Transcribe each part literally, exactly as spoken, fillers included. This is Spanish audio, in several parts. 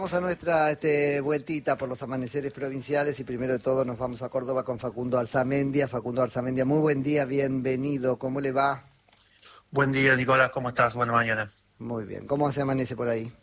Vamos a nuestra este, vueltita por los amaneceres provinciales y primero de todo nos vamos a Córdoba con Facundo Alzamendia. Facundo Alzamendia, muy buen día, bienvenido. ¿Cómo le va? Buen día, Nicolás, ¿cómo estás? Buena mañana. Muy bien. ¿Cómo se amanece por ahí?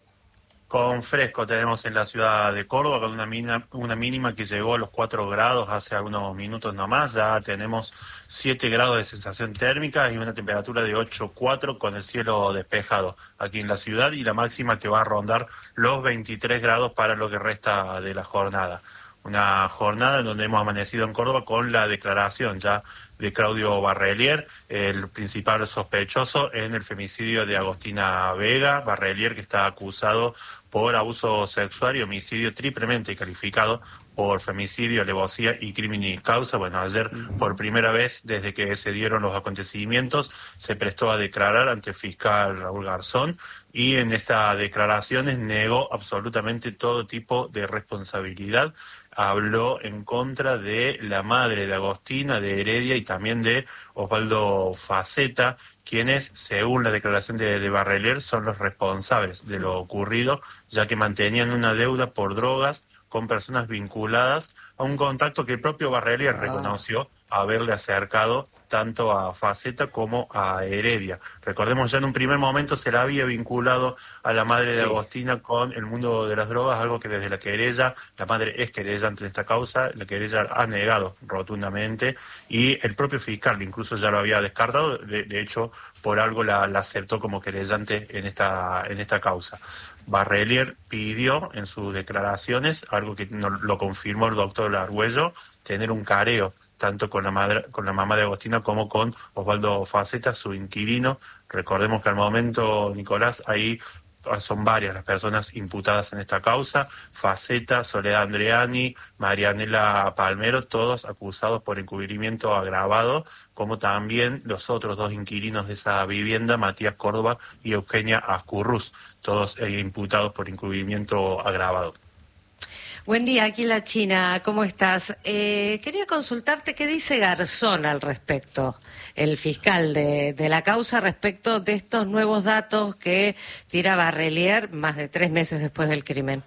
Con fresco tenemos en la ciudad de Córdoba, con una mínima, una mínima que llegó a los cuatro grados hace algunos minutos nomás. Ya tenemos siete grados de sensación térmica y una temperatura de ocho coma cuatro con el cielo despejado aquí en la ciudad y la máxima que va a rondar los veintitrés grados para lo que resta de la jornada. Una jornada en donde hemos amanecido en Córdoba con la declaración ya de Claudio Barrelier, el principal sospechoso en el femicidio de Agostina Vega. Barrelier, que está acusado por abuso sexual y homicidio triplemente calificado por femicidio, alevosía y crimen causa. Bueno, ayer por primera vez desde que se dieron los acontecimientos se prestó a declarar ante el fiscal Raúl Garzón y en estas declaraciones negó absolutamente todo tipo de responsabilidad. Habló en contra de la madre de Agostina, de Heredia y también de Osvaldo Faceta, quienes, según la declaración de, de Barrelier, son los responsables de lo ocurrido, ya que mantenían una deuda por drogas con personas vinculadas a un contacto que el propio Barrelier ah. reconoció haberle acercado tanto a Faceta como a Heredia. Recordemos, ya en un primer momento se la había vinculado a la madre de sí. Agostina con el mundo de las drogas, algo que desde la querella, la madre es querella ante esta causa, la querella ha negado rotundamente y el propio fiscal incluso ya lo había descartado, de, de hecho por algo la, la aceptó como querellante en esta, en esta causa. Barrelier pidió en sus declaraciones, algo que no, lo confirmó el doctor Argüello, tener un careo tanto con la madre, con la mamá de Agostina como con Osvaldo Faceta, su inquilino. Recordemos que al momento, Nicolás, ahí son varias las personas imputadas en esta causa: Faceta, Soledad Andreani, Marianela Palmero, todos acusados por encubrimiento agravado, como también los otros dos inquilinos de esa vivienda, Matías Córdoba y Eugenia Ascurrús, todos eh, imputados por encubrimiento agravado. Buen día, aquí en la China, ¿cómo estás? Eh, quería consultarte qué dice Garzón al respecto, el fiscal de, de la causa, respecto de estos nuevos datos que tira Barrelier más de tres meses después del crimen.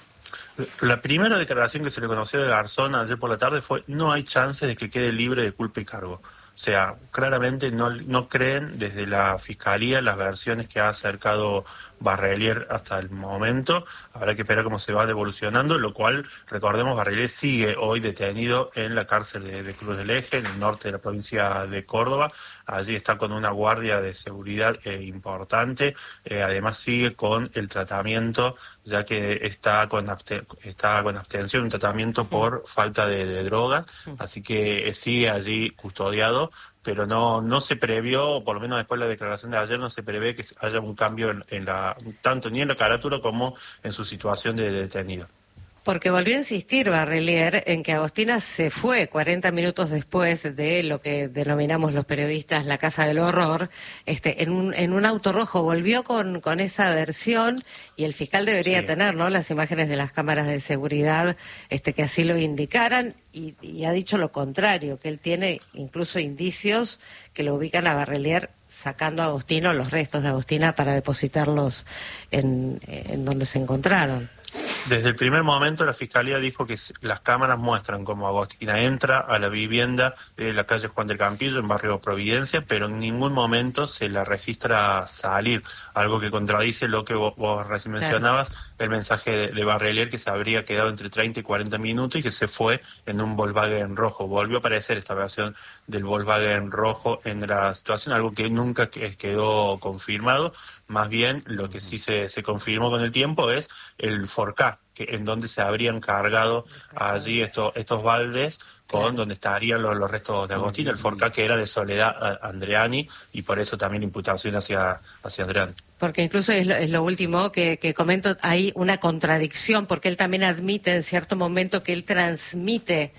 La primera declaración que se le conoció de Garzón ayer por la tarde fue: no hay chances de que quede libre de culpa y cargo. O sea, claramente no, no creen desde la Fiscalía las versiones que ha acercado Barrelier hasta el momento. Habrá que esperar cómo se va evolucionando, lo cual, recordemos, Barrelier sigue hoy detenido en la cárcel de, de Cruz del Eje, en el norte de la provincia de Córdoba. Allí está con una guardia de seguridad eh, importante. Eh, además sigue con el tratamiento, ya que está con, abste- está con abstención, un tratamiento por falta de, de drogas. Así que eh, sigue allí custodiado, pero no no se previó, por lo menos después de la declaración de ayer, no se prevé que haya un cambio en, en la tanto ni en la carátula como en su situación de detenido. Porque volvió a insistir Barrelier en que Agostina se fue cuarenta minutos después de lo que denominamos los periodistas la casa del horror, este, en un en un auto rojo. Volvió con, con esa versión y el fiscal debería sí. tener, ¿no?, las imágenes de las cámaras de seguridad este, que así lo indicaran, y, y ha dicho lo contrario, que él tiene incluso indicios que lo ubican a Barrelier sacando a Agostina, los restos de Agostina, para depositarlos en, en donde se encontraron. Desde el primer momento la Fiscalía dijo que las cámaras muestran cómo Agostina entra a la vivienda de la calle Juan del Campillo, en barrio Providencia, pero en ningún momento se la registra salir, algo que contradice lo que vos, vos recién mencionabas, claro. El mensaje de, de Barrelier, que se habría quedado entre treinta y cuarenta minutos y que se fue en un Volkswagen rojo. Volvió a aparecer esta versión del Volkswagen rojo en la situación, algo que nunca quedó confirmado. Más bien, lo que sí se, se confirmó con el tiempo es el Forcá, que en donde se habrían cargado allí estos estos baldes con claro. donde estarían los, los restos de Agostina, el Forcá que era de Soledad Andreani, y por eso también imputación hacia, hacia Andreani. Porque incluso es lo, es lo último que, que comento, hay una contradicción, porque él también admite en cierto momento que él transmite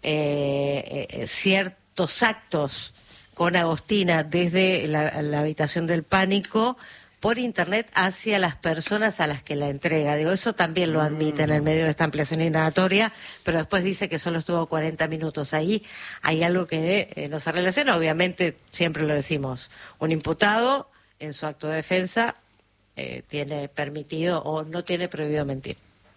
eh, eh, ciertos actos con Agostina desde la, la habitación del pánico por internet hacia las personas a las que la entrega. Digo, eso también lo admite en el medio de esta ampliación indagatoria, pero después dice que solo estuvo cuarenta minutos. Ahí hay algo que eh, no se relaciona. Obviamente, siempre lo decimos, un imputado en su acto de defensa eh, tiene permitido o no tiene prohibido mentir.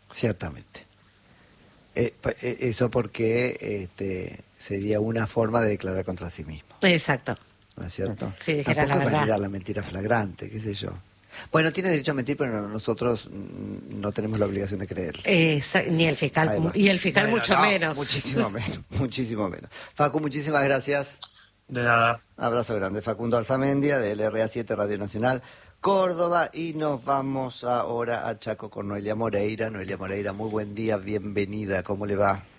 Ciertamente. Eh, eso porque este, sería una forma de declarar contra sí mismo. Exacto. ¿No es cierto? Sí, dijera Tampoco la es verdad. validar la mentira flagrante, qué sé yo. Bueno, tiene derecho a mentir, pero nosotros no tenemos la obligación de creerle. Esa- ni el fiscal, y el fiscal Bueno, mucho no, menos. Muchísimo menos, muchísimo menos. Facu, muchísimas gracias. De nada. Abrazo grande. Facundo Alzamendia, del R A siete Radio Nacional Córdoba. Y nos vamos ahora a Chaco con Noelia Moreira. Noelia Moreira, muy buen día, bienvenida. ¿Cómo le va?